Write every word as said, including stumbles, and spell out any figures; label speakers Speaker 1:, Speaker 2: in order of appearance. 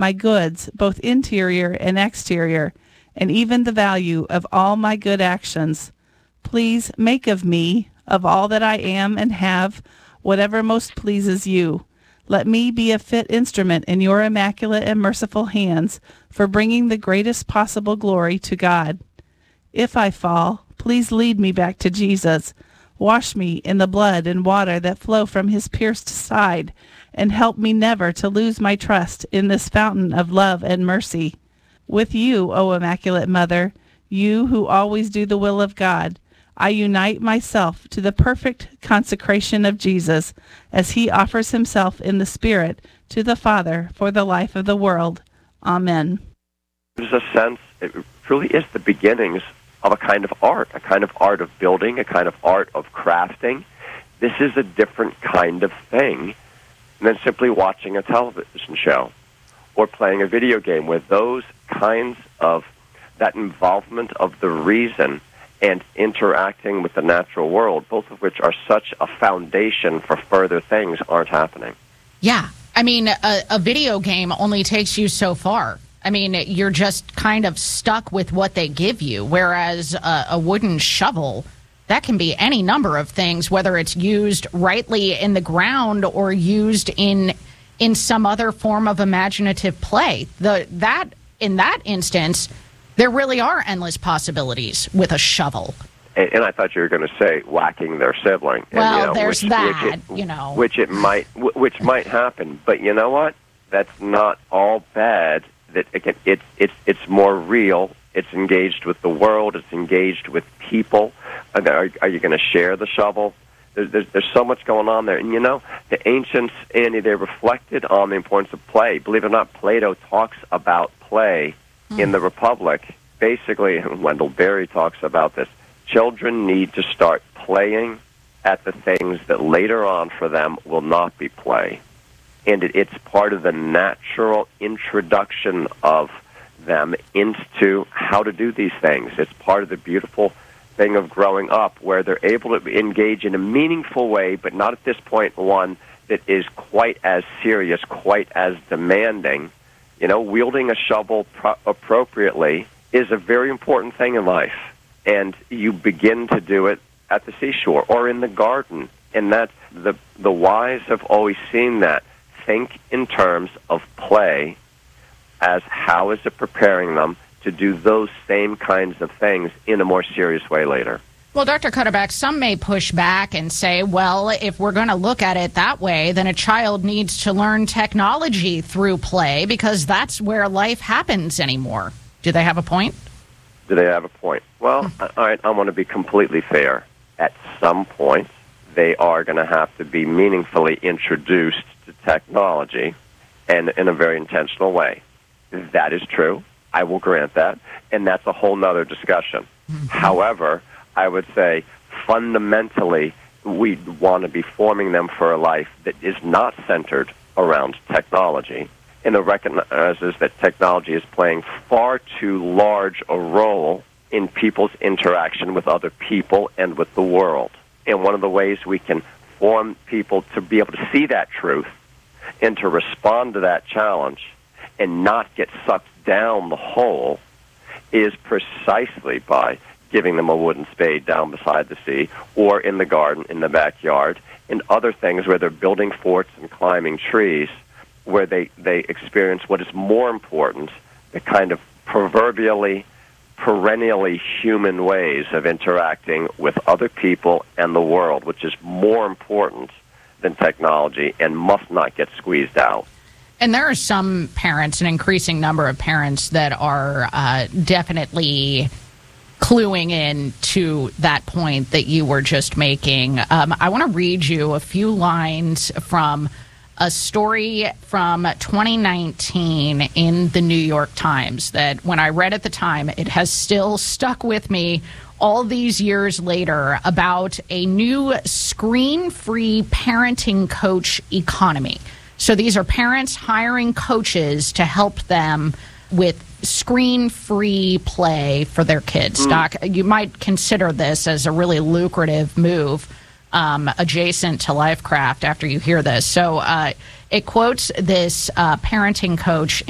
Speaker 1: my goods, both interior and exterior, and even the value of all my good actions. Please make of me, of all that I am and have, whatever most pleases you. Let me be a fit instrument in your immaculate and merciful hands for bringing the greatest possible glory to God. If I fall, please lead me back to Jesus. Wash me in the blood and water that flow from his pierced side, and help me never to lose my trust in this fountain of love and mercy. With you, O Immaculate Mother, you who always do the will of God, I unite myself to the perfect consecration of Jesus as he offers himself in the Spirit to the Father for the life of the world. Amen.
Speaker 2: There's a sense, it truly is the beginnings of a kind of art, a kind of art of building, a kind of art of crafting. This is a different kind of thing than simply watching a television show or playing a video game, where those kinds of, that involvement of the reason and interacting with the natural world, both of which are such a foundation for further things, aren't happening.
Speaker 3: Yeah. I mean, a, a video game only takes you so far. I mean, you're just kind of stuck with what they give you, whereas a, a wooden shovel, that can be any number of things, whether it's used rightly in the ground or used in in some other form of imaginative play. The that in that instance, there really are endless possibilities with a shovel.
Speaker 2: And, and I thought you were going to say whacking their sibling.
Speaker 3: Well,
Speaker 2: and, you know,
Speaker 3: there's
Speaker 2: which,
Speaker 3: that,
Speaker 2: which it,
Speaker 3: you know.
Speaker 2: Which it might, which might happen. But you know what? That's not all bad. That again, it's it's it's more real. It's engaged with the world. It's engaged with people. Are, are you going to share the shovel? There's, there's there's so much going on there. And you know, the ancients, Andy, they reflected on the importance of play. Believe it or not, Plato talks about play mm. in the Republic. Basically, Wendell Berry talks about this. Children need to start playing at the things that later on for them will not be play. And it, it's part of the natural introduction of them into how to do these things. It's part of the beautiful thing of growing up, where they're able to engage in a meaningful way, but not at this point one that is quite as serious, quite as demanding. You know, wielding a shovel pro- appropriately is a very important thing in life. And you begin to do it at the seashore or in the garden. And that's the the wise have always seen that. Think in terms of play as how is it preparing them to do those same kinds of things in a more serious way later.
Speaker 3: Well, Doctor Cuddeback, some may push back and say, well, if we're going to look at it that way, then a child needs to learn technology through play because that's where life happens anymore. Do they have a point?
Speaker 2: Do they have a point? Well, all right, I want to be completely fair. At some point, they are going to have to be meaningfully introduced to technology, and in a very intentional way. That is true. I will grant that, and that's a whole nother discussion. Mm-hmm. However, I would say fundamentally we want to be forming them for a life that is not centered around technology, and it recognizes that technology is playing far too large a role in people's interaction with other people and with the world. And one of the ways we can form people to be able to see that truth and to respond to that challenge and not get sucked down the hole is precisely by giving them a wooden spade down beside the sea or in the garden, in the backyard, and other things where they're building forts and climbing trees, where they, they experience what is more important, the kind of proverbially, perennially human ways of interacting with other people and the world, which is more important than technology and must not get squeezed out.
Speaker 3: And there are some parents, an increasing number of parents, that are uh, definitely cluing in to that point that you were just making. Um, I want to read you a few lines from a story from twenty nineteen in the New York Times that when I read at the time, it has still stuck with me all these years later, about a new screen-free parenting coach economy. So these are parents hiring coaches to help them with screen-free play for their kids. Mm. Doc, you might consider this as a really lucrative move um, adjacent to Lifecraft after you hear this. So uh, it quotes this uh, parenting coach